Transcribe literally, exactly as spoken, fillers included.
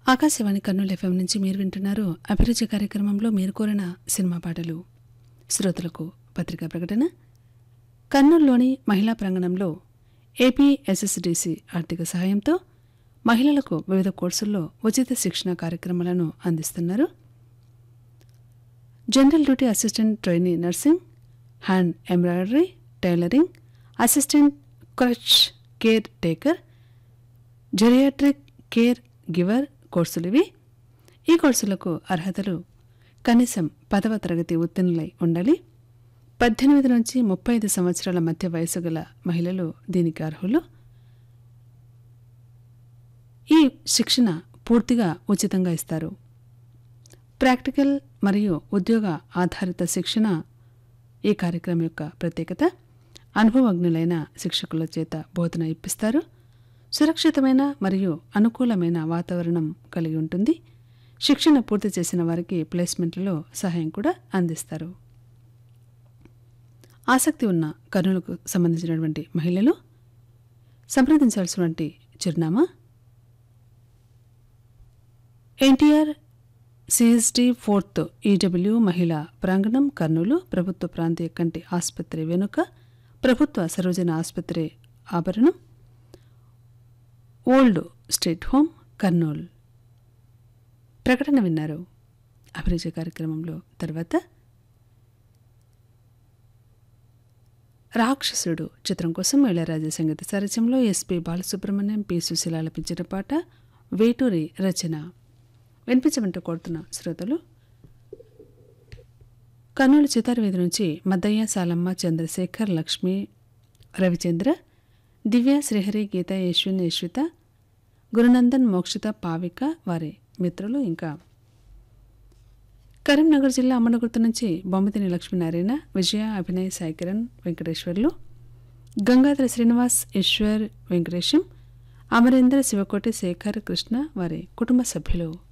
Akashvani Kurnool FM నుంచి మీరు వింటున్నారు అభిరుచి కార్యక్రమంలో మీరు కోరిన సినిమా పాటలు. శ్రోతలకు పత్రికా ప్రకటన. కర్నూలులోని మహిళా ప్రాంగణంలో ఏపీ ఎస్ఎస్డిసి ఆర్థిక సహాయంతో మహిళలకు వివిధ కోర్సుల్లో ఉచిత శిక్షణ కార్యక్రమాలను అందిస్తున్నారు. General duty assistant trainee nursing, hand embroidery, tailoring, assistant creche care taker, geriatric care giver కోర్సులివి. ఈ కోర్సులకు అర్హతలు కనీసం పదవ తరగతి ఉత్తీర్ణులై ఉండాలి. పద్దెనిమిది నుంచి ముప్పై ఐదు సంవత్సరాల మధ్య వయసు గల మహిళలు దీనికి అర్హులు. ఈ శిక్షణ పూర్తిగా ఉచితంగా ఇస్తారు. ప్రాక్టికల్ మరియు ఉద్యోగ ఆధారిత శిక్షణ ఈ కార్యక్రమం యొక్క ప్రత్యేకత. అనుభవజ్ఞులైన శిక్షకుల చేత బోధన ఇప్పిస్తారు. సురక్షితమైన మరియు అనుకూలమైన వాతావరణం కలిగి ఉంటుంది. శిక్షణ పూర్తి చేసిన వారికి ప్లేస్మెంట్లలో సహాయం కూడా అందిస్తారు. ఆసక్తి ఉన్న కర్నూలుకు సంబంధించినటువంటి మహిళలు సంప్రదించాల్సినటువంటి చిరునామా ఎన్టీఆర్ సిఎస్టి ఫోర్త్ ఈడబ్ల్యూ మహిళా ప్రాంగణం, కర్నూలు, ప్రభుత్వ ప్రాంతీయ కంటి ఆసుపత్రి వెనుక, ప్రభుత్వ సరోజన ఆసుపత్రి ఆభరణం, ఓల్డ్ స్ట్రీట్ హోమ్, కర్నూలు. ప్రకటన విన్నారు. అభిరుచి కార్యక్రమంలో తర్వాత రాక్షసుడు చిత్రం కోసం ఇళయరాజా సంగీత సారథ్యంలో ఎస్పి బాలసుబ్రహ్మణ్యం, పి సుశీల ఆలపించిన పాట, వేటూరి రచన. వినిపించమంటూ కోరుతున్న శ్రోతలు కర్నూలు చితారవీధి నుంచి మద్దయ్య, సాలమ్మ, చంద్రశేఖర్, లక్ష్మి, రవిచంద్ర, దివ్య, శ్రీహరి, గీత, యశ్విన్, యశ్విత, గురునందన్, మోక్షిత, పావిక, వారి మిత్రులు. ఇంకా కరీంనగర్ జిల్లా అమ్మనగుర్తు నుంచి బొమ్మతిని లక్ష్మీనారాయణ, విజయ, అభినయ్, సాయికిరణ్, వెంకటేశ్వర్లు, గంగాధర శ్రీనివాస్, ఈశ్వర్, వెంకటేశం, అమరేంద్ర, శివకోటి, శేఖర్, కృష్ణ, వారి కుటుంబ సభ్యులు.